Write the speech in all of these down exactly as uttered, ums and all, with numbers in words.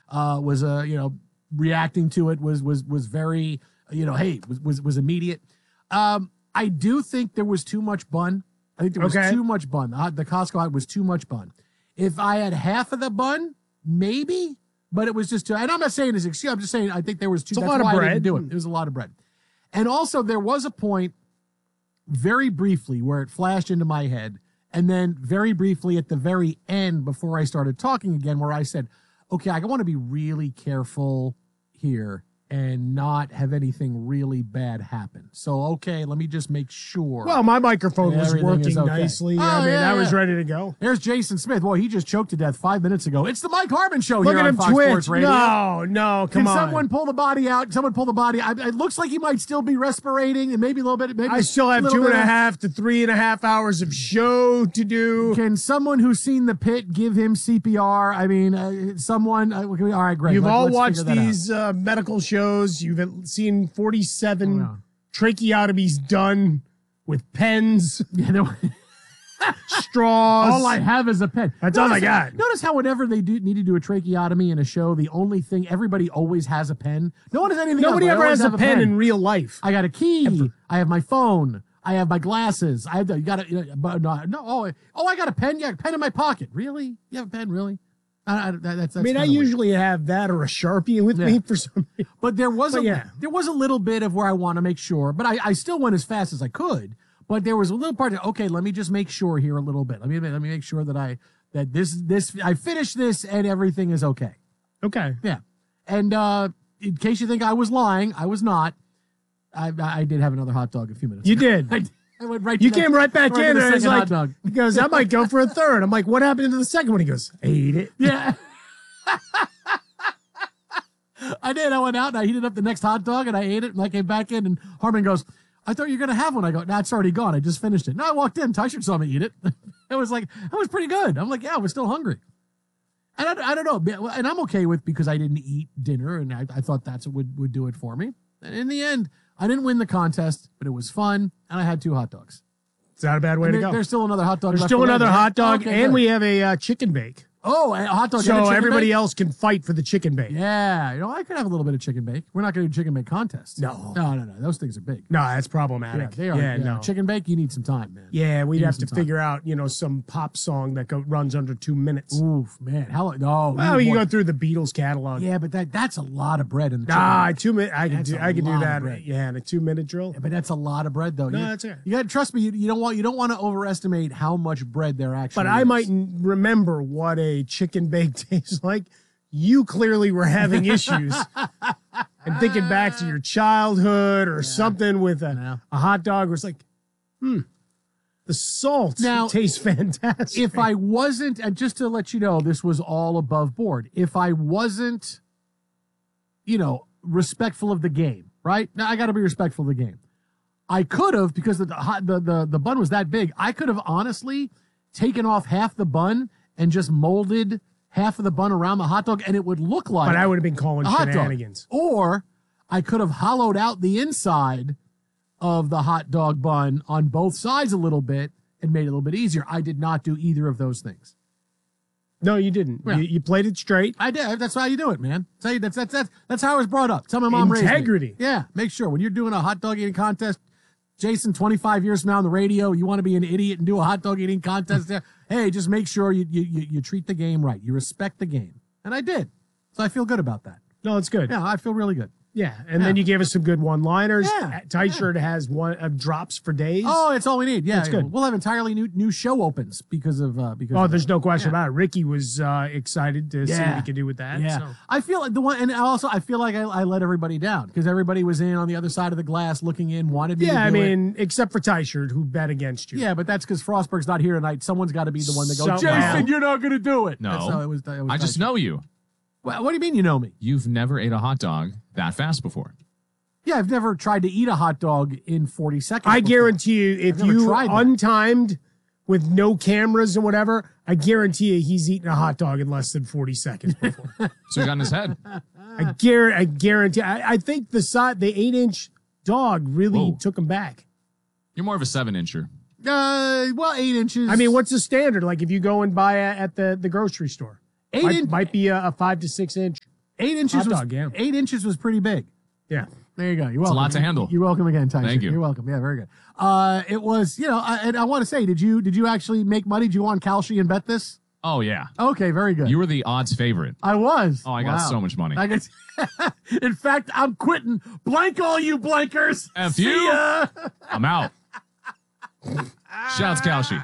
uh, was uh, you know reacting to it was was was very you know hey was was, was immediate. Um, I do think there was too much bun. I think there was Okay. too much bun. The, the Costco hot was too much bun. If I had half of the bun, maybe, but it was just too. And I'm not saying it's excuse. I'm just saying I think there was too. It's a that's lot of why I bread. didn't do it. It was a lot of bread, and also there was a point, very briefly, where it flashed into my head, and then very briefly at the very end before I started talking again, where I said, "Okay, I want to be really careful here." And not have anything really bad happen. So, okay, let me just make sure. Well, my microphone was Everything working is okay. nicely. Oh, I mean, yeah, I was yeah. ready to go. There's Jason Smith. Well, he just choked to death five minutes ago. It's the Mike Harmon Show Look here at on him Fox twitch. Sports Radio. No, no, come Can on. someone pull the body out? Someone pull the body. I, it looks like he might still be respirating, and maybe a little bit. Maybe I still have a little two and bit a of- half to three and a half hours of show to do. Can someone who's seen the pit give him C P R? I mean, uh, someone. Uh, all right, great. You've Let- all let's watched figure that out. these uh, medical shows. You've seen forty-seven Oh, no. tracheotomies done with pens, Yeah, there- straws. all I have is a pen. That's all I Notice- got. Notice how whenever they do need to do a tracheotomy in a show, the only thing everybody always has a pen. No one has anything. Nobody else. They ever always has a have pen in real life. I got a key. I have my phone. I have my glasses. I have the, you got to, you know, but no, no, oh, oh, I got a pen. Yeah, a pen in my pocket. Really? You have a pen? Really? I, I, that- that's, that's I mean, I kinda weird. usually have that or a Sharpie with me Yeah. for some reason. But there was But a yeah. there was a little bit of where I want to make sure, but I, I still went as fast as I could. But there was a little part of okay, let me just make sure here a little bit. Let me let me make sure that I that this this I finished this and everything is okay. Okay. Yeah. And uh, in case you think I was lying, I was not. I I did have another hot dog a few minutes. You ago. did. I, I went right. To You that- came right back to in the and I was second hot like, dog. he goes, I might go for a third. I'm like, what happened to the second one? He goes, I ate it. Yeah. I did. I went out and I heated up the next hot dog and I ate it and I came back in and Harmon goes, I thought you were going to have one. I go, nah, it's already gone. I just finished it. No, I walked in. Tyshirt saw me eat it. It was like, that was pretty good. I'm like, yeah, I was still hungry. And I, I don't know. And I'm okay with because I didn't eat dinner and I, I thought that's what would, would do it for me. And in the end, I didn't win the contest, but it was fun and I had two hot dogs. It's not a bad way And to there- go. There's still another hot dog. There's left still for another later. hot dog, Okay, and good. we have a uh, chicken bake. Oh, a hot dog. and a So chicken everybody bake? else can fight for the chicken bake. Yeah, you know, I could have a little bit of chicken bake. We're not going to do chicken bake contests. No. no, no, no. Those things are big. No, that's Yeah, problematic. they are. Yeah, yeah, no. Chicken bake, you need some time, man. Yeah, we'd Give have some to time. figure out, you know, some pop song that go, runs under two minutes. Oof, man. How long? No. Well, need you more. go through the Beatles catalog. Yeah, but that that's a lot of bread in the chicken. Nah, bake. two minute. I can That's do. a I can do lot of that. bread. Yeah, in a two minute drill. Yeah, but that's a lot of bread, though. No, you, that's okay. You got to trust me. You, you don't want you don't want to overestimate how much bread there actually. But I is. might n- remember what a chicken bake tastes like. You clearly were having issues and thinking back to your childhood or something with a, Yeah. a hot dog where it's like, hmm, the salt Now, tastes fantastic. If I wasn't, and just to let you know, this was all above board. If I wasn't, you know, respectful of the game, right? Now I got to be respectful of the game. I could have, because the, the hot the, the the bun was that big. I could have honestly taken off half the bun and just molded half of the bun around the hot dog, and it would look like but I would have been calling a hot dog. shenanigans. Or I could have hollowed out the inside of the hot dog bun on both sides a little bit and made it a little bit easier. I did not do either of those things. No, you didn't. Yeah. You, you played it straight. I did. That's how you do it, man. That's how, you, that's, that's, that's, that's how I was brought up. That's how my mom Integrity. raised me. Yeah, make sure when you're doing a hot dog eating contest, Jason, twenty-five years from now on the radio, you want to be an idiot and do a hot dog eating contest there. Hey, just make sure you, you, you, you treat the game right. You respect the game. And I did. So I feel good about that. No, it's good. Yeah, I feel really good. Yeah, and then Yeah. you gave us some good one-liners. Yeah, Tight Shirt has one uh, drops for days. Oh, it's all we need. Yeah, That's good. We'll have entirely new new show opens because of uh, because. Oh, of there's that. no question Yeah. about it. Ricky was uh, excited to see what Yeah. he could do with that. Yeah, so. I feel like the one, and also I feel like I, I let everybody down because everybody was in on the other side of the glass, looking in, wanted me. Yeah, to I do it. mean, except for Tight Shirt, who bet against you. Yeah, but that's because Frostberg's not here tonight. Someone's got to be the one that goes, So- Jason, well- you're not going to do it. No. That's how it was, it was I just nice. know you. Well, what do you mean you know me? You've never ate a hot dog that fast before. Yeah, I've never tried to eat a hot dog in forty seconds. I before. guarantee you, if never you tried that. untimed with no cameras and whatever, I guarantee you he's eating a hot dog in less than forty seconds before. So he got in his head. I, guar- I guarantee. I, I think the side, the eight-inch dog really Whoa. took him back. You're more of a seven incher. Uh, well, eight inches. I mean, what's the standard? Like if you go and buy a, at the, the grocery store, eight might, inch? might be a, a five to six inch. Eight inches Hot was dog, yeah. eight inches was pretty big. Yeah. There you go. You're It's a welcome. lot to handle. You're welcome again, Tyson. Thank you. You're welcome. Yeah, very good. Uh, it was, you know, I, and I want to say, did you did you actually make money? Did you go on Kalshi and bet this? Oh, yeah. Okay, very good. You were the odds favorite. I was. Oh, I got so much money. I got, in fact, I'm quitting. Blank all you blankers. F See you. ya. I'm out. Shouts, Kalshi.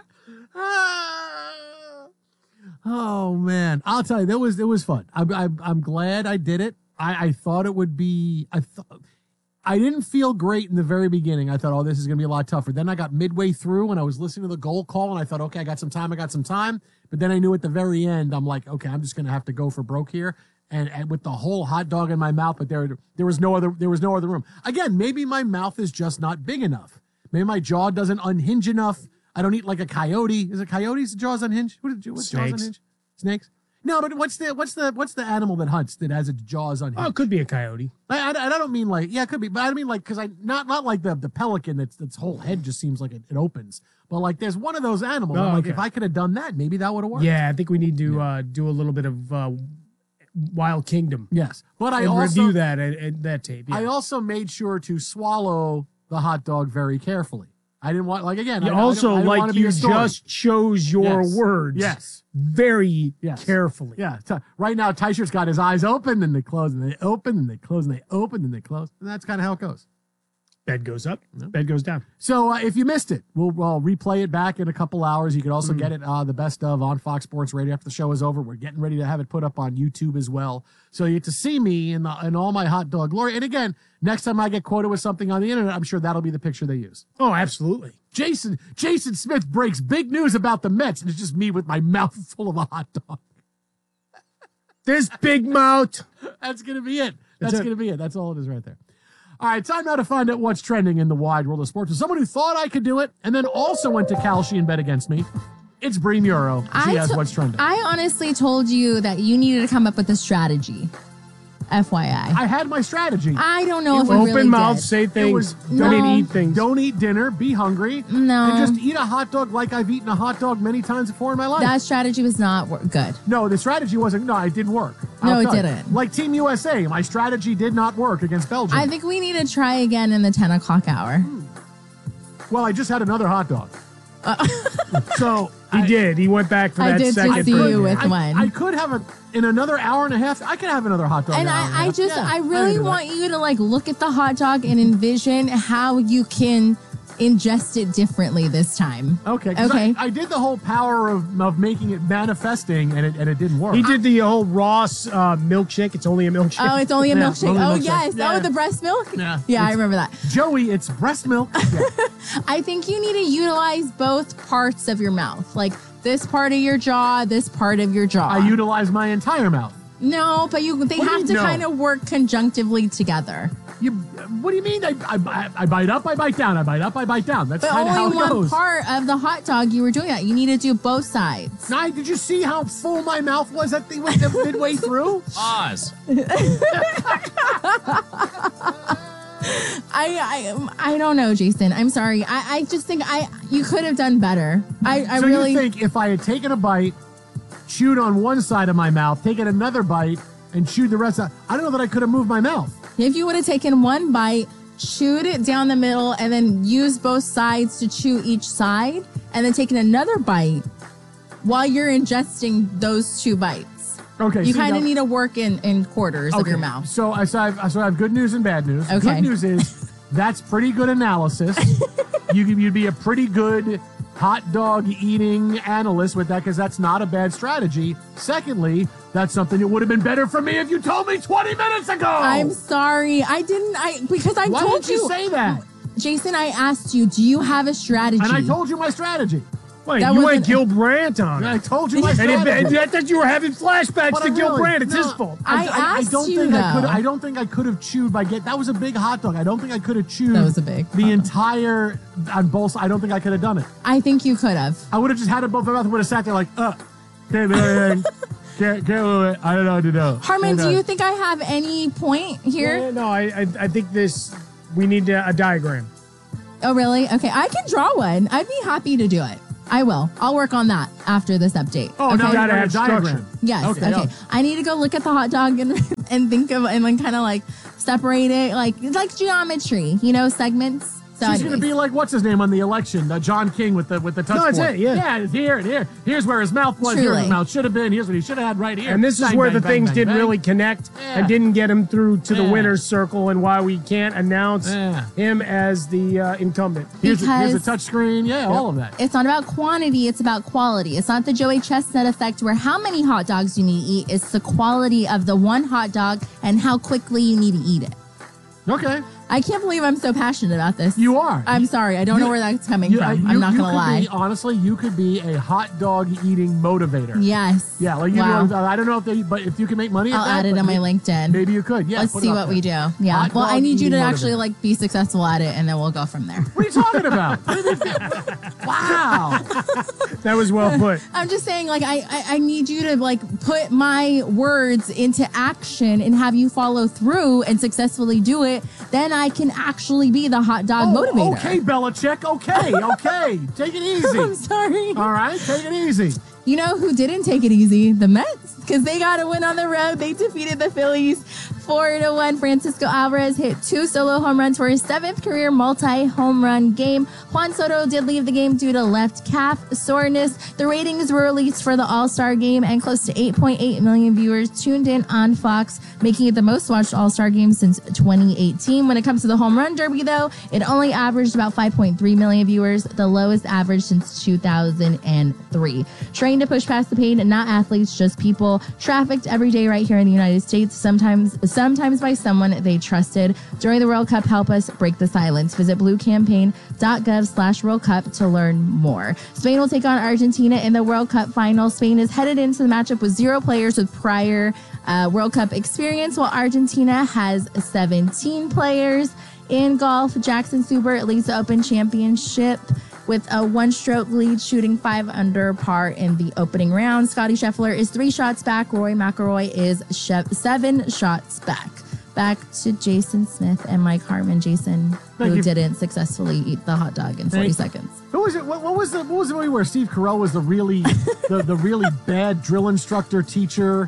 Oh man, I'll tell you, that was it was fun. I, I, I'm glad I did it. I, I thought it would be. I thought. I didn't feel great in the very beginning. I thought, oh, this is going to be a lot tougher. Then I got midway through and I was listening to the goal call and I thought, okay, I got some time. I got some time. But then I knew at the very end, I'm like, okay, I'm just going to have to go for broke here. And, and with the whole hot dog in my mouth, but there, there was no other, there was no other room. Again, maybe my mouth is just not big enough. Maybe my jaw doesn't unhinge enough. I don't eat like a coyote. Is it coyotes? Jaws unhinged? What did, what's jaws Snakes. unhinged? Snakes? No, but what's the what's the what's the animal that hunts that has its jaws unhinged? Oh, it could be a coyote. I, I, I don't mean like, yeah, it could be, but I mean like, because I not not like the the pelican that's its whole head just seems like it, it opens, but like there's one of those animals. Oh, I'm like, okay. if I could have done that, maybe that would have worked. Yeah, I think we need to uh, do a little bit of uh, Wild Kingdom. Yes, but I and also review that at, at that tape. Yeah. I also made sure to swallow the hot dog very carefully. I didn't want like again. You I, also, I didn't, I didn't want like to be you a story. just chose your Yes. words Yes. very Yes. carefully. Yeah, t- right now Tyshert's got his eyes open and they close and they open and they close and they open and they close, and that's kind of how it goes. Bed goes up, bed goes down. So uh, if you missed it, we'll, we'll replay it back in a couple hours. You can also Mm. get it uh, the best of on Fox Sports Radio after the show is over. We're getting ready to have it put up on YouTube as well. So you get to see me in, the, in all my hot dog glory. And again, next time I get quoted with something on the internet, I'm sure that'll be the picture they use. Oh, absolutely. Jason Jason Smith breaks big news about the Mets, and it's just me with my mouth full of a hot dog. This big mouth. That's going to be it. That's, That's it. going to be it. That's all it is right there. All right, time now to find out what's trending in the wide world of sports. With someone who thought I could do it and then also went to Kalshi and bet against me, it's Bree Muro. She I has to- what's trending. I honestly told you that you needed to come up with a strategy. F Y I. I had my strategy. I don't know if Open we really mouth, did. say It things. was don't No. eat things. Don't eat dinner, be hungry, No. and just eat a hot dog like I've eaten a hot dog many times before in my life. That strategy was not wor- good. no, the strategy wasn't, no, it didn't work. No, I'll it tell you. didn't. Like Team U S A, my strategy did not work against Belgium. I think we need to try again in the ten o'clock hour. well, I just had another hot dog. so He I, did. He went back for I that did second. just see burger. you with I, one. I could have a, in another hour and a half, I could have another hot dog. And in an hour and a I, I half. just, Yeah, I can really do that. want you to like look at the hot dog and envision how you can ingest it differently this time. Okay, 'cause Okay. I, I did the whole power of, of making it manifesting, and it and it didn't work. He did the whole Ross uh, milkshake. It's only a milkshake. Oh, it's only a Yeah, milkshake. only Oh, milkshake. yes. Yeah. Oh, the breast milk? Yeah. Yeah, I It's- remember that. Joey, it's breast milk. Yeah. I think you need to utilize both parts of your mouth. Like this part of your jaw, this part of your jaw. I utilize my entire mouth. No, but you they What do you have mean, to no? kind of work conjunctively together. You, what do you mean? I, I, I bite up, I bite down. I bite up, I bite down. That's But kind of how only it one goes. part of the hot dog you were doing that. You need to do both sides. Nye, did you see how full my mouth was? That thing was midway through. Oz. I I I don't know, Jason. I'm sorry. I, I just think I you could have done better. I, I so really you think if I had taken a bite, chewed on one side of my mouth, taken another bite, and chewed the rest out, I don't know that I could have moved my mouth. if you would have taken one bite, chewed it down the middle, and then used both sides to chew each side, and then taken another bite while you're ingesting those two bites. Okay, You see, kind of now- need to work in, in quarters of your Okay, mouth. So I, so, I have, so I have good news and bad news. Okay. Good news is that's pretty good analysis. you could- you'd be a pretty good hot dog eating analyst with that because that's not a bad strategy. Secondly, that's something that would have been better for me if you told me twenty minutes ago. I'm sorry. I didn't. I because I Why told did you say that? Jason, I asked you, do you have a strategy? And I told you my strategy. Wait, That you wasn't- went Gil Brandt on And I it. told you my And, it, strategy. and I thought you were having flashbacks But to I Gil really- Brandt. It's no, his fault. I asked don't you, think I could. though. I don't think I could have chewed by get. That was a big hot dog. I don't think I could have chewed. That was a big The hot dog. entire on both. I don't think I could have done it. I think you could have. I would have just had it both in my mouth and would have sat there like, uh, can't do anything. Can't, can't do it. I don't know what to do. Harmon, Can't do you it. think I have any point here? Yeah, no, I, I, I think this. We need a, a diagram. Oh, really? Okay, I can draw one. I'd be happy to do it. I will. I'll work on that after this update. Oh, okay? no, you Gotta got a have diagram. structure. Yes. Okay, Okay. yeah. I need to go look at the hot dog and and think of and then kind of like separate it, like it's like geometry, you know, segments. So She's going to anyways. be like, what's his name on the election? Uh, John King with the with the touch No, it's point. it, yeah. Yeah, it's here and here. Here's where his mouth was. Here's where his Truly. mouth should have been. Here's what he should have had right here. And this is Bang, where bang, the bang, things bang, didn't bang. really connect Yeah. and didn't get him through to the Yeah. winner's circle, and why we can't announce Yeah. him as the uh, incumbent. Here's a, here's a Because- touch screen. Yeah, all of that. It's not about quantity, it's about quality. It's not the Joey Chestnut effect where how many hot dogs you need to eat. It's the quality of the one hot dog and how quickly you need to eat it. Okay. I can't believe I'm so passionate about this. You are. I'm sorry. I don't know where that's coming You- from. uh, I'm you- not you going to could lie. Be, honestly, you could be a hot dog eating motivator. Yes. Yeah, like you wow. know, I don't know if they, but if you can make money at I'll that, add it but on my may- LinkedIn. Maybe you could. Yeah. Let's put see it up what there. we do. Yeah. Hot well, I dog need you to eating actually motivator. like be successful at it, and then we'll go from there. What are you talking about? What do you think? Wow. That was well put. I'm just saying, like, I, I I need you to like put my words into action and have you follow through and successfully do it. Then I can actually be the hot dog Oh, motivator. okay, Belichick. Okay, okay. Take it I'm easy. sorry. All right, take it easy. You know who didn't take it easy? The Mets, because they got a win on the road. They defeated the Phillies four to one. Francisco Alvarez hit two solo home runs for his seventh career multi-home run game. Juan Soto did leave the game due to left calf soreness. The ratings were released for the All-Star game, and close to eight point eight million viewers tuned in on Fox, making it the most watched All-Star game since twenty eighteen. When it comes to the home run derby, though, it only averaged about five point three million viewers, the lowest average since two thousand three. Trained to push past the pain, not athletes, just people, trafficked every day right here in the United States, sometimes sometimes by someone they trusted. During the World Cup, help us break the silence. Visit bluecampaign.gov slash World Cup to learn more. Spain will take on Argentina in the World Cup final. Spain is headed into the matchup with zero players with prior uh, World Cup experience, while Argentina has seventeen players. In golf, Jackson Subert leads the Open Championship with a one-stroke lead, shooting five under par in the opening round. Scotty Scheffler is three shots back. Rory McIlroy is she- seven shots back. Back to Jason Smith and Mike Harmon. Jason, Thank who you. didn't successfully eat the hot dog in forty Thank- seconds. Who was it? What, what was the what was the movie where Steve Carell was the really the, the really bad drill instructor teacher?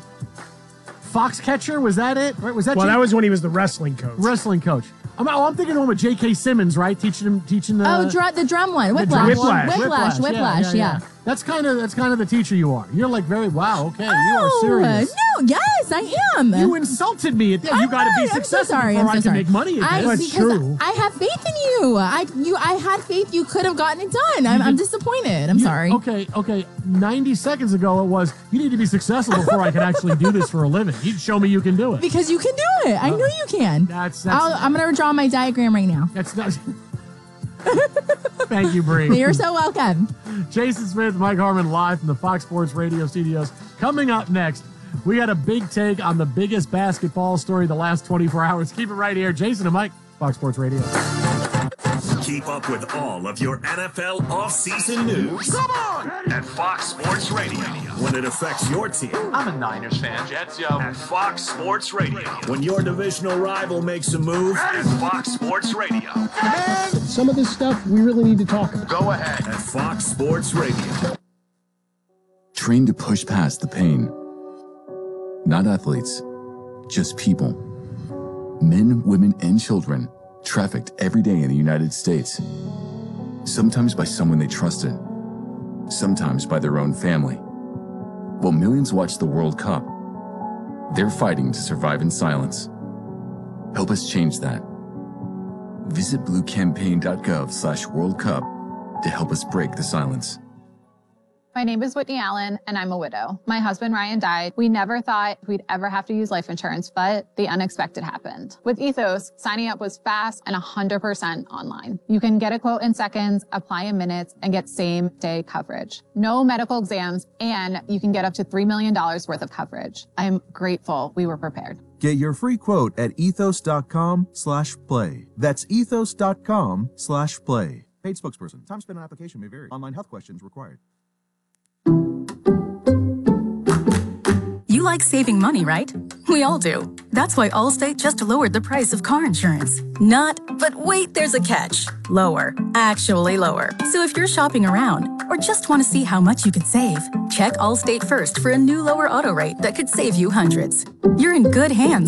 Foxcatcher, was that it? Right? Was that Well, J- that was when he was the wrestling coach. wrestling coach? I'm, oh, I'm thinking the one with J K. Simmons, right? Teaching him teaching the oh, dr- the drum one. the Whiplash. drum one? Whiplash. Whiplash. Whiplash. Yeah. That's kind of that's kind of the teacher you are. You're like very wow. Okay, you are Oh, serious. no. Yes, I am. You insulted me. At that. You I'm got to be not. I'm so successful sorry. before I'm so I can sorry. make money at I, this. That's because true. I have faith in you. I you I had faith you could have gotten it done. I'm, I'm disappointed. I'm You- sorry. Okay, okay. ninety seconds ago, it was, you need to be successful before I can actually do this for a living. You show me you can do it. Because you can do it. I know you can. That's, that's, I'll, I'm going to draw my diagram right now. that's not. Thank you, Bree. You're so welcome. Jason Smith, Mike Harmon, live from the Fox Sports Radio studios. Coming up next, we got a big take on the biggest basketball story the last twenty-four hours. Keep it right here. Jason and Mike, Fox Sports Radio. Keep up with all of your N F L offseason news. Come on! At Fox Sports Radio. When it affects your team. I'm a Niners fan. Jets, yo. At Fox Sports Radio. When your divisional rival makes a move. At Fox Sports Radio. Some of this stuff we really need to talk about. Go ahead. At Fox Sports Radio. Trained to push past the pain. Not athletes, just people. Men, women, and children trafficked every day in the United States. Sometimes by someone they trusted, sometimes by their own family. While millions watch the World Cup, they're fighting to survive in silence. Help us change that. Visit bluecampaign.gov slash World Cup to help us break the silence. My name is Whitney Allen, and I'm a widow. My husband, Ryan, died. We never thought we'd ever have to use life insurance, but the unexpected happened. With Ethos, signing up was fast and one hundred percent online. You can get a quote in seconds, apply in minutes, and get same-day coverage. No medical exams, and you can get up to three million dollars worth of coverage. I'm grateful we were prepared. Get your free quote at ethos.com slash play. That's ethos.com slash play. Paid spokesperson. Time spent on application may vary. Online health questions required. You like saving money, right? We all do. That's why Allstate just lowered the price of car insurance. Not, but wait, there's a catch. Lower. Actually lower. So if you're shopping around or just want to see how much you could save, check Allstate first for a new lower auto rate that could save you hundreds. You're in good hands